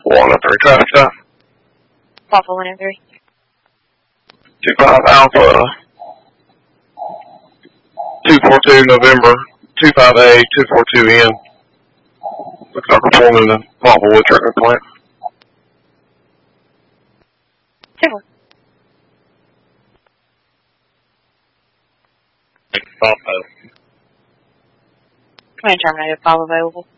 103 traffic stop. Alpha 103. 25 Alpha. 242 November. 25A 242N. Looks like we're pulling in the Maplewood treatment plant. 2-4. Follow. Command terminated. 5 available.